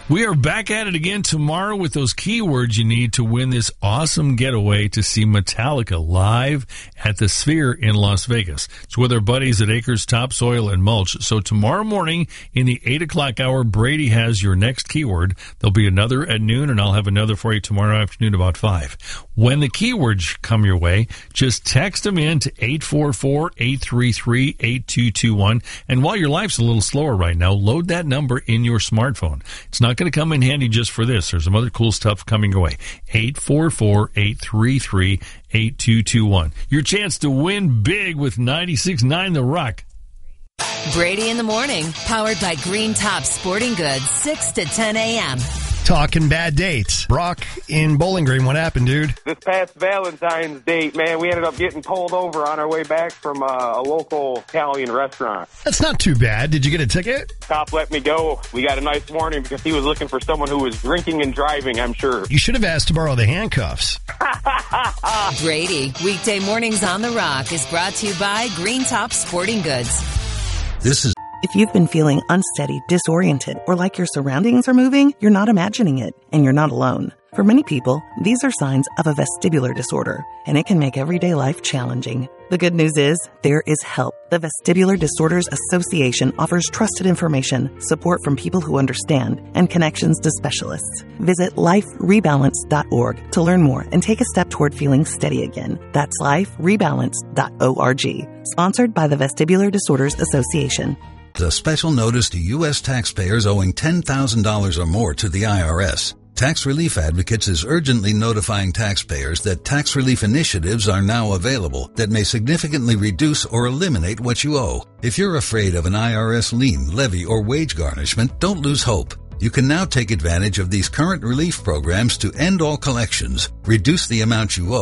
We are back at it again tomorrow with those keywords you need to win this awesome getaway to see Metallica live at the Sphere in Las Vegas. It's with our buddies at Acres Topsoil and Mulch. So tomorrow morning in the 8 o'clock hour, Brady has your next keyword. There'll be another at noon, and I'll have another for you tomorrow afternoon about 5. When the keywords come your way, just text them in to 844-833-8221. And while your life's a little slower right now, load that number in your smartphone. It's not going to come in handy just for this. There's some other cool stuff coming your way. 844-833-8221. Your chance to win big with 96.9 The Rock. Brady in the morning, powered by Green Top Sporting Goods, 6 to 10 a.m. Talking bad dates. Brock in Bowling Green, what happened, dude? This past Valentine's date, man, we ended up getting pulled over on our way back from a local Italian restaurant. That's not too bad. Did you get a ticket? Cop let me go. We got a nice warning because he was looking for someone who was drinking and driving, I'm sure. You should have asked to borrow the handcuffs. Brady, weekday mornings on The Rock is brought to you by Green Top Sporting Goods. This is... If you've been feeling unsteady, disoriented, or like your surroundings are moving, you're not imagining it, and you're not alone. For many people, these are signs of a vestibular disorder, and it can make everyday life challenging. The good news is, there is help. The Vestibular Disorders Association offers trusted information, support from people who understand, and connections to specialists. Visit liferebalance.org to learn more and take a step toward feeling steady again. That's liferebalance.org. Sponsored by the Vestibular Disorders Association. A special notice to U.S. taxpayers owing $10,000 or more to the IRS. Tax Relief Advocates is urgently notifying taxpayers that tax relief initiatives are now available that may significantly reduce or eliminate what you owe. If you're afraid of an IRS lien, levy, or wage garnishment, don't lose hope. You can now take advantage of these current relief programs to end all collections, reduce the amount you owe,